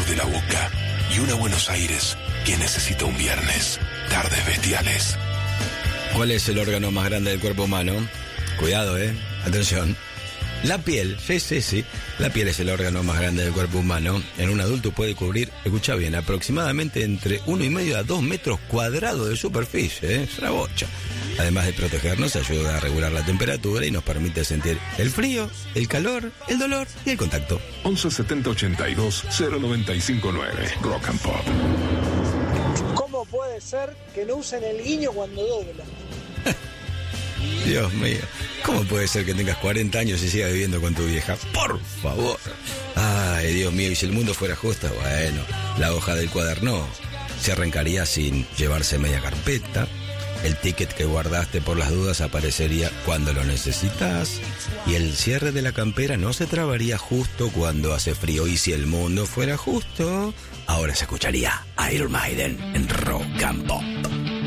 sabor de la boca y una Buenos Aires que necesita un viernes. Tardes Bestiales. ¿Cuál es el órgano más grande del cuerpo humano? Cuidado, atención. La piel, sí. La piel es el órgano más grande del cuerpo humano. En un adulto puede cubrir, escucha bien, aproximadamente entre 1,5 a 2 metros cuadrados de superficie, Es una bocha. Además de protegernos, ayuda a regular la temperatura y nos permite sentir el frío, el calor, el dolor y el contacto. 11 70 82 0959. Rock and Pop. ¿Cómo puede ser que no usen el guiño cuando doblan? Dios mío, ¿cómo puede ser que tengas 40 años y sigas viviendo con tu vieja? Por favor. Ay, Dios mío, y si el mundo fuera justo, bueno, la hoja del cuaderno se arrancaría sin llevarse media carpeta. El ticket que guardaste por las dudas aparecería cuando lo necesitas. Y el cierre de la campera no se trabaría justo cuando hace frío. Y si el mundo fuera justo, ahora se escucharía Iron Maiden en Rock and Pop.